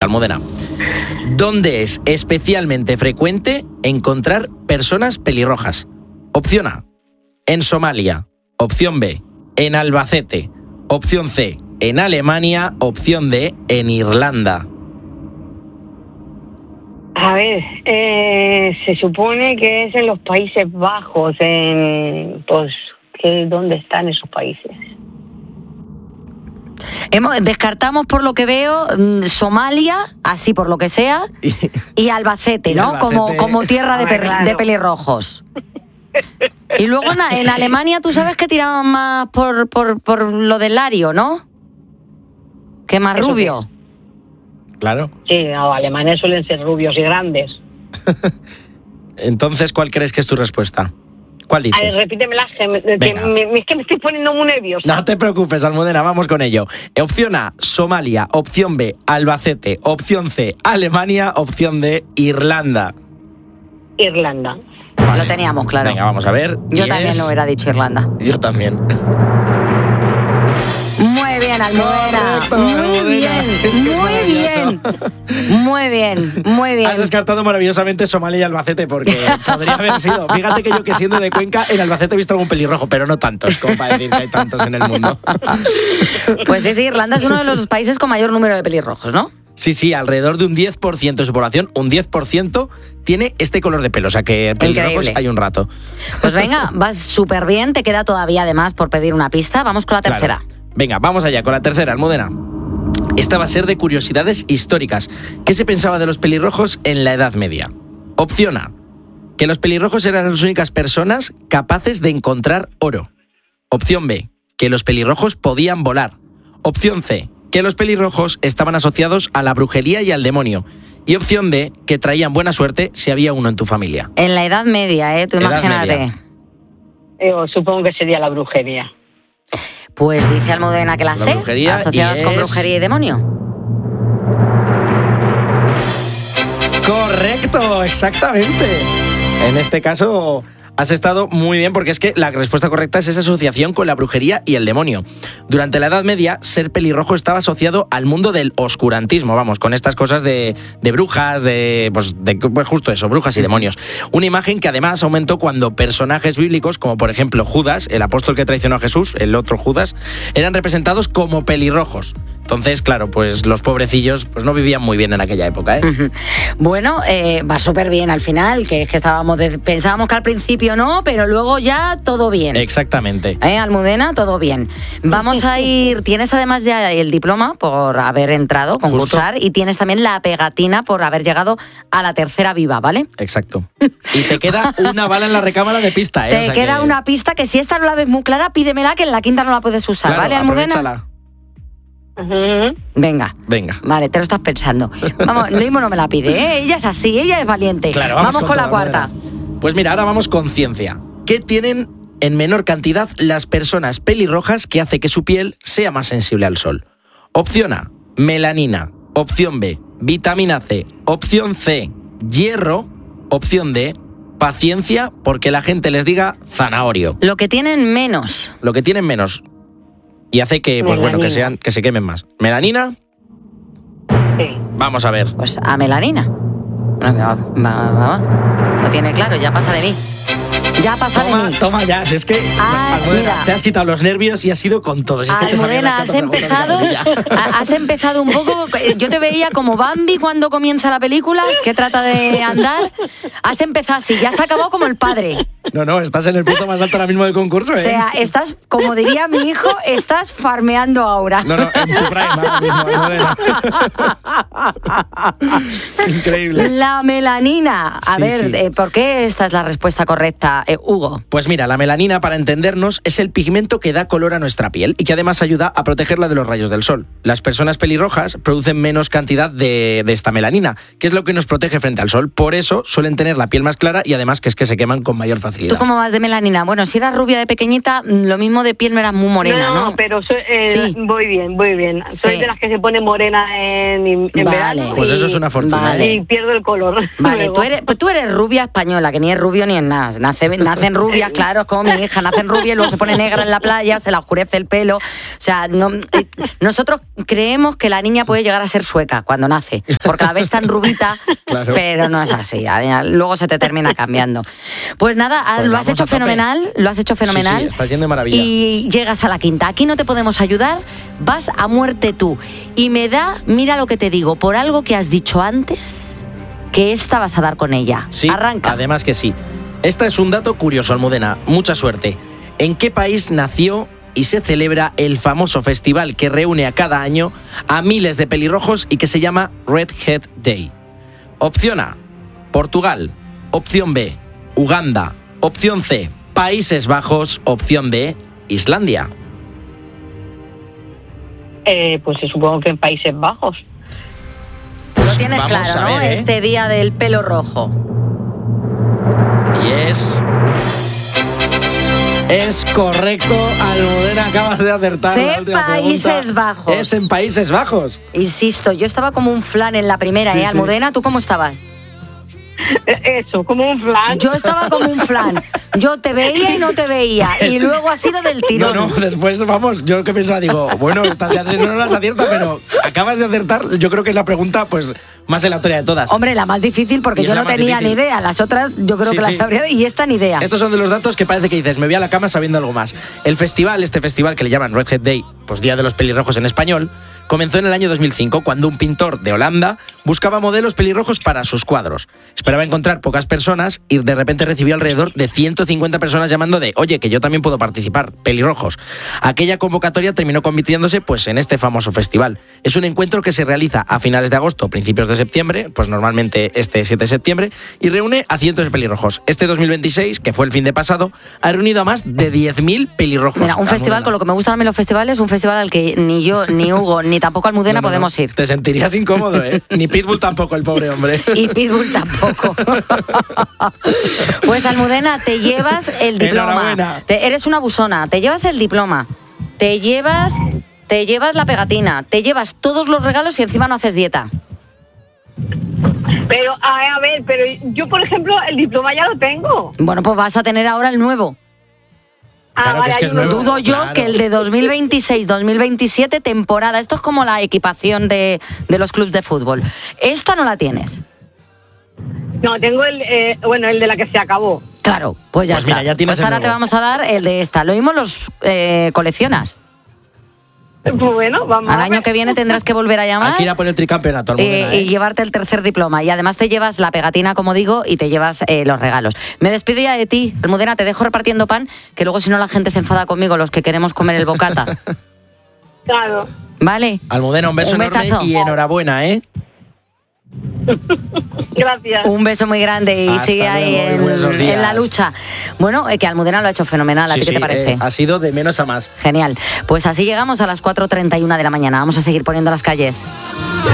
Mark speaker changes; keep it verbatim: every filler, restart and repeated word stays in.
Speaker 1: Almudena, ¿dónde es especialmente frecuente encontrar personas pelirrojas? Opción A, en Somalia. Opción B, en Albacete. Opción C, en Alemania. Opción D, en Irlanda.
Speaker 2: A ver, eh, se supone que es en los Países Bajos, en pues, ¿qué, ¿dónde están esos países?
Speaker 3: Hemos, descartamos por lo que veo Somalia, así por lo que sea, y Albacete, ¿no? Y Albacete... Como, como tierra de, per, de pelirrojos. Y luego en, en Alemania tú sabes que tiraban más por, por, por lo del Lario, ¿no? Que más rubio.
Speaker 1: Claro.
Speaker 2: Sí, no, alemanes suelen ser rubios y grandes.
Speaker 1: Entonces, ¿cuál crees que es tu respuesta? ¿Cuál dices?
Speaker 2: A ver, repítemela, que me, que me, es que me estoy poniendo muy nerviosa.
Speaker 1: No te preocupes, Almudena, vamos con ello. Opción A, Somalia. Opción B, Albacete. Opción C, Alemania. Opción D, Irlanda.
Speaker 2: Irlanda.
Speaker 3: Vale. Lo teníamos claro.
Speaker 1: Venga, vamos a ver.
Speaker 3: Yo
Speaker 1: es...
Speaker 3: también lo hubiera dicho Irlanda.
Speaker 1: Yo también.
Speaker 3: Muy bien, Almudena. Correcto, muy Almudena. bien, es muy bien. Muy bien, muy bien.
Speaker 1: Has descartado maravillosamente Somalia y Albacete porque podría haber sido. Fíjate que yo, que siendo de Cuenca, en Albacete he visto algún pelirrojo, pero no tantos, como para decir que hay tantos en el mundo.
Speaker 3: Pues sí, sí, Irlanda es uno de los países con mayor número de pelirrojos, ¿no?
Speaker 1: Sí, sí, alrededor de un diez por ciento de su población, un diez por ciento tiene este color de pelo, o sea que pelirrojos Increíble. Hay un rato.
Speaker 3: Pues venga, vas súper bien, te queda todavía además por pedir una pista. Vamos con la tercera.
Speaker 1: Claro. Venga, vamos allá con la tercera, Almudena. Esta va a ser de curiosidades históricas. ¿Qué se pensaba de los pelirrojos en la Edad Media? Opción A, que los pelirrojos eran las únicas personas capaces de encontrar oro. Opción B, que los pelirrojos podían volar. Opción C, que los pelirrojos estaban asociados a la brujería y al demonio. Y opción D, que traían buena suerte si había uno en tu familia.
Speaker 3: En la Edad Media, ¿eh? Tú Edad imagínate.
Speaker 2: Media. Yo supongo que sería la brujería.
Speaker 3: Pues dice Almudena que la, la C,
Speaker 1: brujería
Speaker 3: asociados es... con brujería y demonio.
Speaker 1: Correcto, exactamente. En este caso has estado muy bien porque es que la respuesta correcta es esa asociación con la brujería y el demonio. Durante la Edad Media, ser pelirrojo estaba asociado al mundo del oscurantismo, vamos, con estas cosas de, de brujas, de pues, de pues justo eso, brujas y demonios. Una imagen que además aumentó cuando personajes bíblicos, como por ejemplo Judas, el apóstol que traicionó a Jesús, el otro Judas, eran representados como pelirrojos. Entonces, claro, pues los pobrecillos pues no vivían muy bien en aquella época, ¿eh?
Speaker 3: Uh-huh. Bueno, eh, va súper bien al final, que es que estábamos de, pensábamos que al principio no, pero luego ya todo bien.
Speaker 1: Exactamente.
Speaker 3: ¿Eh, Almudena? Todo bien. Vamos a ir, tienes además ya el diploma por haber entrado, concursar, Justo. Y tienes también la pegatina por haber llegado a la tercera viva, ¿vale?
Speaker 1: Exacto. Y te queda una bala en la recámara de pista, ¿eh?
Speaker 3: Te
Speaker 1: o sea
Speaker 3: queda
Speaker 1: que...
Speaker 3: una pista que si esta no la ves muy clara, pídemela, que en la quinta no la puedes usar,
Speaker 1: claro,
Speaker 3: ¿vale, Almudena?
Speaker 1: Aprovechala.
Speaker 2: Uh-huh.
Speaker 3: Venga.
Speaker 1: Venga.
Speaker 3: Vale, te lo estás pensando. Vamos, Leimo no me la pide, ¿eh? Ella es así, ella es valiente.
Speaker 1: Claro, vamos,
Speaker 3: vamos con, con la cuarta.
Speaker 1: Manera. Pues mira, ahora vamos con ciencia. ¿Qué tienen en menor cantidad las personas pelirrojas que hace que su piel sea más sensible al sol? Opción A, melanina. Opción B, vitamina C. Opción C, hierro. Opción D, paciencia, porque la gente les diga zanahorio.
Speaker 3: Lo que tienen menos.
Speaker 1: Lo que tienen menos. Y hace que, pues melanina. bueno, que sean, que se quemen más. ¿Melanina?
Speaker 2: Sí.
Speaker 1: Vamos a ver.
Speaker 3: Pues a melanina. Va, va, va, va. Lo tiene claro, ya pasa de mí. Ya pasa
Speaker 1: toma,
Speaker 3: de mí.
Speaker 1: Toma ya, si es que
Speaker 3: ah,
Speaker 1: Almudena, te has quitado los nervios y has ido con todo. Si es que
Speaker 3: Almudena, has empezado, has empezado un poco, yo te veía como Bambi cuando comienza la película, que trata de andar. Has empezado así, ya has acabado como el padre.
Speaker 1: No, no, estás en el punto más alto ahora mismo del concurso, ¿eh?
Speaker 3: O sea, estás, como diría mi hijo, estás farmeando ahora.
Speaker 1: No, no, en tu prime ahora mismo, Almudena. Increíble.
Speaker 3: La melanina. A
Speaker 1: sí,
Speaker 3: ver,
Speaker 1: sí.
Speaker 3: Eh, ¿por qué esta es la respuesta correcta, eh, Hugo?
Speaker 1: Pues mira, la melanina, para entendernos, es el pigmento que da color a nuestra piel y que además ayuda a protegerla de los rayos del sol. Las personas pelirrojas producen menos cantidad de, de esta melanina, que es lo que nos protege frente al sol. Por eso suelen tener la piel más clara y además que es que se queman con mayor facilidad.
Speaker 3: ¿Tú cómo vas de melanina? Bueno, si eras rubia de pequeñita, lo mismo de piel no eras muy morena, ¿no?
Speaker 2: No, pero soy, eh,
Speaker 3: sí.
Speaker 2: voy bien, voy bien. Soy
Speaker 3: sí.
Speaker 2: de las que se pone morena en, en
Speaker 3: vale.
Speaker 2: verano.
Speaker 1: Pues eso es una fortuna.
Speaker 3: Vale.
Speaker 2: Y pierdo el color.
Speaker 3: Vale, tú eres, pues tú eres rubia española, que ni es rubio ni es nada. Nace, nacen rubias, claro, es como mi hija, nacen rubias y luego se pone negra en la playa, se la oscurece el pelo. O sea, no, eh, nosotros creemos que la niña puede llegar a ser sueca cuando nace, porque la ves tan rubita, claro. Pero no es así. Luego se te termina cambiando. Pues nada, pues lo has hecho fenomenal, lo has hecho fenomenal.
Speaker 1: Sí, sí, estás yendo de maravilla.
Speaker 3: Y llegas a la quinta. Aquí no te podemos ayudar, vas a muerte tú. Y me da, mira lo que te digo, por algo que has dicho antes, que esta vas a dar con ella.
Speaker 1: Sí,
Speaker 3: arranca.
Speaker 1: Además que sí. Esta es un dato curioso, Almudena. Mucha suerte. ¿En qué país nació y se celebra el famoso festival que reúne a cada año a miles de pelirrojos y que se llama Red Hat Day? Opción A, Portugal. Opción B, Uganda. Opción C, Países Bajos. Opción D, Islandia.
Speaker 2: Eh, pues supongo que en Países Bajos.
Speaker 1: Pues
Speaker 3: lo tienes claro, ¿no?
Speaker 1: Ver, ¿eh?
Speaker 3: Este día del pelo rojo.
Speaker 1: Y es... Es correcto, Almudena, acabas de acertar
Speaker 3: C,
Speaker 1: la última
Speaker 3: Países
Speaker 1: pregunta.
Speaker 3: Bajos.
Speaker 1: Es en Países Bajos.
Speaker 3: Insisto, yo estaba como un flan en la primera,
Speaker 1: Sí,
Speaker 3: ¿eh,
Speaker 1: sí.
Speaker 3: Almudena? ¿Tú cómo estabas?
Speaker 2: Eso, como un flan.
Speaker 3: Yo estaba como un flan. Yo te veía y no te veía. Y luego ha sido del tirón.
Speaker 1: No, no, después, vamos, yo que pensaba, digo, bueno, estas ya no las acierta, pero acabas de acertar, yo creo que es la pregunta, pues, más aleatoria de todas.
Speaker 3: Hombre, la más difícil porque
Speaker 1: Y es
Speaker 3: yo
Speaker 1: la
Speaker 3: no
Speaker 1: más
Speaker 3: tenía
Speaker 1: difícil.
Speaker 3: ni idea. Las otras yo creo
Speaker 1: Sí,
Speaker 3: que
Speaker 1: sí.
Speaker 3: las habría... Y esta ni idea.
Speaker 1: Estos son de los datos que parece que dices, me voy a la cama sabiendo algo más. El festival, este festival que le llaman Red Hat Day, pues Día de los Pelirrojos en español, comenzó en el año dos mil cinco, cuando un pintor de Holanda buscaba modelos pelirrojos para sus cuadros. Esperaba encontrar pocas personas y de repente recibió alrededor de ciento cincuenta personas llamando de, oye, que yo también puedo participar, pelirrojos. Aquella convocatoria terminó convirtiéndose pues en este famoso festival. Es un encuentro que se realiza a finales de agosto, principios de septiembre, pues normalmente este siete de septiembre, y reúne a cientos de pelirrojos. Este dos mil veintiséis, que fue el fin de pasado, ha reunido a más de diez mil pelirrojos.
Speaker 3: Mira, un
Speaker 1: Almudena.
Speaker 3: festival, con lo que me gustan a mí los festivales, un festival al que ni yo, ni Hugo, ni tampoco Almudena
Speaker 1: No, no,
Speaker 3: podemos
Speaker 1: no.
Speaker 3: ir.
Speaker 1: Te sentirías incómodo, ¿eh? Ni Pitbull tampoco, el pobre hombre.
Speaker 3: Y Pitbull tampoco. Pues Almudena, te llevas el diploma.
Speaker 1: Enhorabuena.
Speaker 3: Te, eres una abusona, te llevas el diploma, te llevas, te llevas la pegatina, te llevas todos los regalos y encima no haces dieta.
Speaker 2: Pero, a, a ver, pero yo, por ejemplo, el diploma ya lo tengo.
Speaker 3: Bueno, pues vas a tener ahora el nuevo.
Speaker 2: Ah,
Speaker 1: Claro que es que
Speaker 2: hay
Speaker 1: es
Speaker 2: uno
Speaker 1: nuevo.
Speaker 3: Dudo yo
Speaker 1: Claro.
Speaker 3: que el de dos mil veintiséis dos mil veintisiete temporada, esto es como la equipación de, de los clubes de fútbol. Esta no la tienes.
Speaker 2: No, tengo el, eh, bueno, el de la que se acabó.
Speaker 3: Claro, pues ya
Speaker 1: Pues
Speaker 3: está.
Speaker 1: mira, ya tienes
Speaker 3: pues
Speaker 1: el
Speaker 3: ahora
Speaker 1: nuevo.
Speaker 3: te vamos a dar el de esta. Lo mismo los eh, coleccionas.
Speaker 2: Pues bueno, vamos
Speaker 3: Al
Speaker 2: a
Speaker 3: año
Speaker 2: ver.
Speaker 3: que viene tendrás que volver a llamar.
Speaker 1: Hay que ir a por el tricampeonato,
Speaker 3: Eh,
Speaker 1: Almudena, ¿eh?
Speaker 3: y llevarte el tercer diploma. Y además te llevas la pegatina, como digo, y te llevas eh, los regalos. Me despido ya de ti, Almudena, te dejo repartiendo pan, que luego si no la gente se enfada conmigo, los que queremos comer el bocata.
Speaker 2: Claro.
Speaker 3: ¿Vale?
Speaker 1: Almudena, un beso
Speaker 3: Un
Speaker 1: enorme
Speaker 3: besazo.
Speaker 1: y enhorabuena, ¿eh?
Speaker 2: Gracias.
Speaker 3: Un beso muy grande y
Speaker 1: Hasta
Speaker 3: sigue ahí
Speaker 1: luego y
Speaker 3: en,
Speaker 1: buenos días.
Speaker 3: en la lucha. Bueno, eh, que Almudena lo ha hecho fenomenal. ¿A
Speaker 1: Sí,
Speaker 3: ti qué
Speaker 1: sí,
Speaker 3: te parece?
Speaker 1: eh, ha sido de menos a más.
Speaker 3: Genial. Pues así llegamos a las cuatro treinta y una de la mañana. Vamos a seguir poniendo las calles.